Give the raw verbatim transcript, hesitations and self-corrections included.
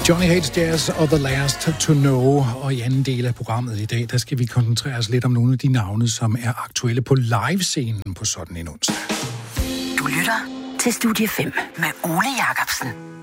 Johnny Hates Jazz og The Last to Know. Og i anden del af programmet i dag, der skal vi koncentrere os lidt om nogle af de navne, som er aktuelle på livescenen på sådan en onsdag. Du lytter til Studie fem med Ole Jacobsen.